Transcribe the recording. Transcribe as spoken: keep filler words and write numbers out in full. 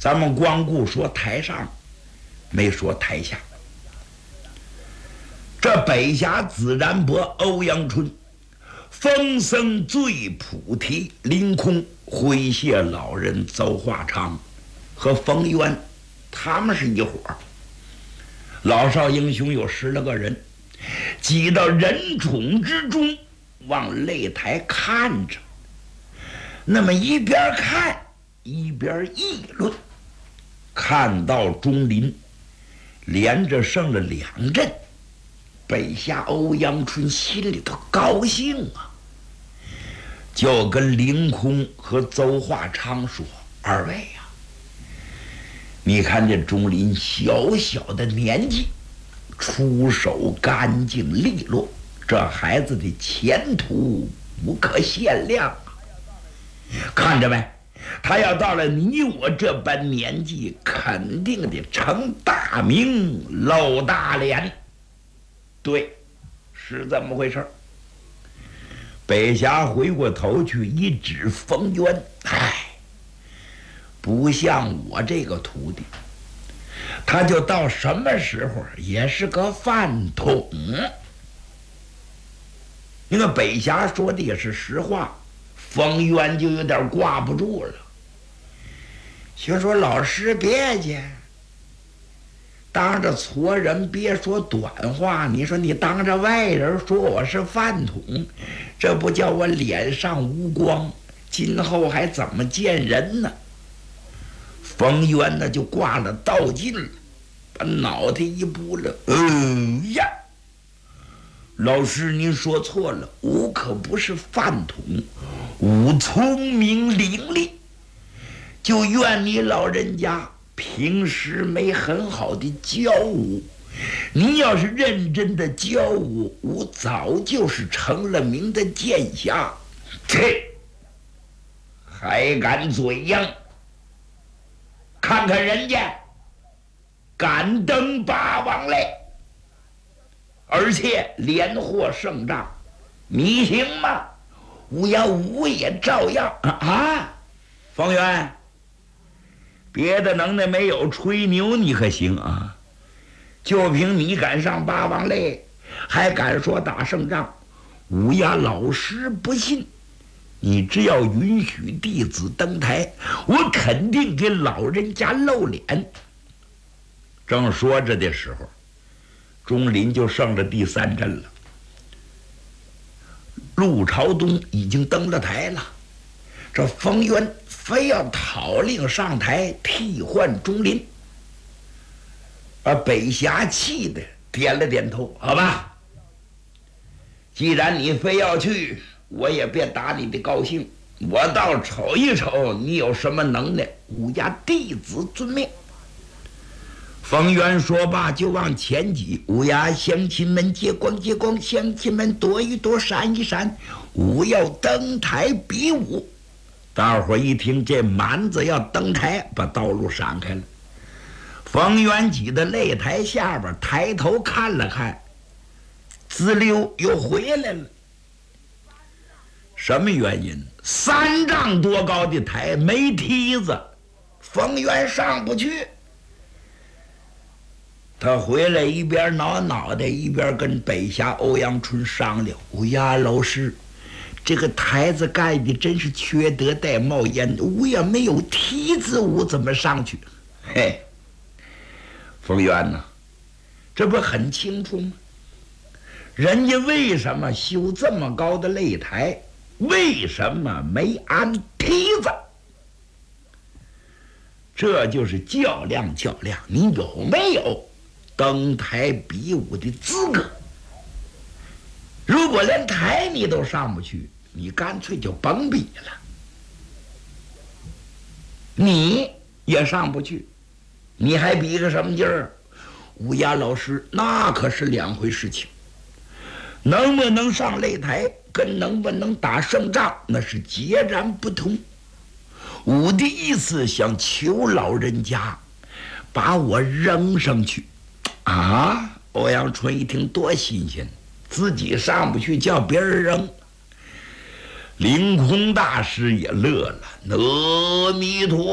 咱们光顾说台上，没说台下。这北峡自然伯欧阳春、风僧醉菩提、凌空、诙谐老人邹化昌和冯渊，他们是一伙儿。老少英雄有十来个人，挤到人冢之中，往擂台看着。那么一边看一边议论。看到钟林连着胜了两阵，北峡欧阳春心里头高兴啊，就跟凌空和邹化昌说：“二位呀、啊，你看这钟林小小的年纪，出手干净利落，这孩子的前途无可限量啊！看着没？他要到了你我这般年纪，肯定得成大名，露大脸。对，是这么回事。”北峡回过头去一指冯渊：“唉，不像我这个徒弟，他就到什么时候也是个饭桶。”那个北峡说的也是实话，冯渊就有点挂不住了，就说：“老师别介，当着矬人别说短话，你说你当着外人说我是饭桶，这不叫我脸上无光，今后还怎么见人呢？”冯渊呢就挂了道劲了，把脑袋一拨了：“嗯呀，老师您说错了，我可不是饭桶，我聪明伶俐，就怨你老人家平时没很好的教我，你要是认真的教我，我早就是成了名的剑侠。切，还敢嘴硬？看看人家敢登八王擂，而且连获胜仗，你行吗？我要我也照样啊！啊，方圆，别的能耐没有，吹牛你可行啊！就凭你敢上八王擂，还敢说打胜仗，我呀老师不信。你只要允许弟子登台，我肯定给老人家露脸。正说着的时候，钟林就胜了第三阵了。陆朝东已经登了台了，这冯渊非要讨令上台替换钟林，而北峡气的点了点头：“好吧，既然你非要去，我也别打你的高兴，我倒瞅一瞅你有什么能耐，我家弟子遵命。”冯渊说罢就往前挤：“乌鸦乡亲们接光接光，乡亲们躲一躲，闪一闪，我要登台比武。”大伙一听这蛮子要登台，把道路闪开了。冯渊挤在擂台下边，抬头看了看，滋溜又回来了。什么原因？三丈多高的台没梯子，冯渊上不去。他回来一边挠脑袋，一边跟北峡欧阳春商量：“哎呀，老师，这个台子盖的真是缺德带冒烟，我也没有梯子，我怎么上去？”嘿，冯渊呐，这不很清楚吗？人家为什么修这么高的擂台？为什么没安梯子？这就是较量较量，你有没有登台比武的资格？如果连台你都上不去，你干脆就甭比了。你也上不去，你还比个什么劲儿？乌鸦老师，那可是两回事情。能不能上擂台跟能不能打胜仗那是截然不同。我的意思想求老人家把我扔上去啊！欧阳春一听多新鲜，自己上不去叫别人扔。凌空大师也乐了，阿弥陀